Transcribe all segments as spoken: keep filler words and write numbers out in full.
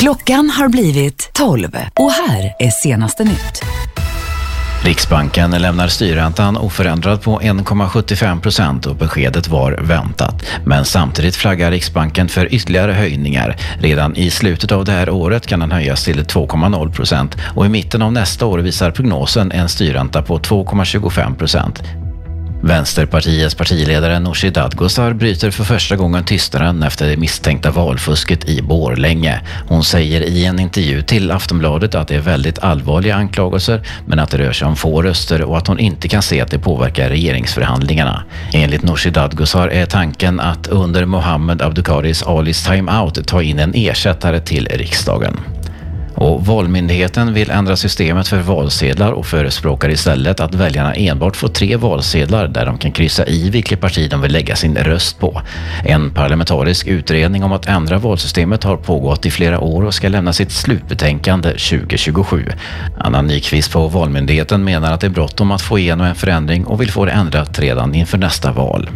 Klockan har blivit tolv och här är senaste nytt. Riksbanken lämnar styrräntan oförändrad på en komma sjuttiofem procent och beskedet var väntat. Men samtidigt flaggar Riksbanken för ytterligare höjningar. Redan i slutet av det här året kan den höjas till två komma noll procent och i mitten av nästa år visar prognosen en styrränta på två komma tjugofem procent. Vänsterpartiets partiledare Nooshi Dadgostar bryter för första gången tystnaden efter det misstänkta valfusket i Borlänge. Hon säger i en intervju till Aftonbladet att det är väldigt allvarliga anklagelser men att det rör sig om få röster och att hon inte kan se att det påverkar regeringsförhandlingarna. Enligt Nooshi Dadgostar är tanken att under Mohammed Abduqadis Alis timeout ta in en ersättare till riksdagen. Och Valmyndigheten vill ändra systemet för valsedlar och förespråkar istället att väljarna enbart får tre valsedlar där de kan kryssa i vilket parti de vill lägga sin röst på. En parlamentarisk utredning om att ändra valsystemet har pågått i flera år och ska lämna sitt slutbetänkande tjugo tjugosju. Anna Nyqvist på Valmyndigheten menar att det är bråttom att få igenom en förändring och vill få det ändrat redan inför nästa val.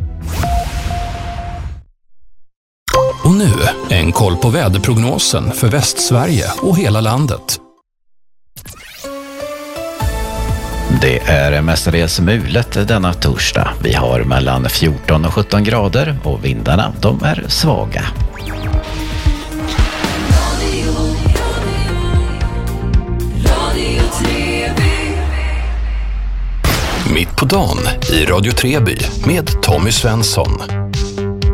Och nu, en koll på väderprognosen för Västsverige och hela landet. Det är mestadels mulet denna torsdag. Vi har mellan fjorton och sjutton grader och vindarna, de är svaga. Mitt på dagen i Radio Treby med Tommy Svensson.